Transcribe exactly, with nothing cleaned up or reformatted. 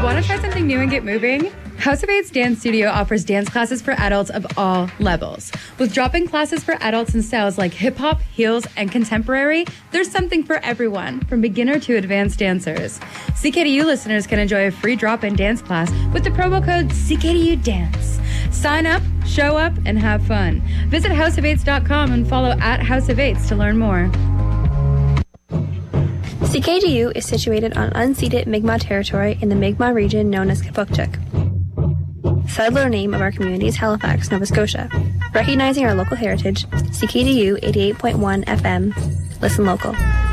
Want to try something new and get moving? House of Eight's Dance Studio offers dance classes for adults of all levels. With drop-in classes for adults in styles like hip-hop, heels, and contemporary, there's something for everyone, from beginner to advanced dancers. C K D U listeners can enjoy a free drop-in dance class with the promo code C K D U Dance. Sign up, show up, and have fun. Visit house of eights dot com and follow at House of Eights to learn more. C K D U is situated on unceded Mi'kmaq territory in the Mi'kmaq region known as Kapukchuk. Settler name of our community is Halifax, Nova Scotia. Recognizing our local heritage, C K D U eighty-eight point one F M. Listen local.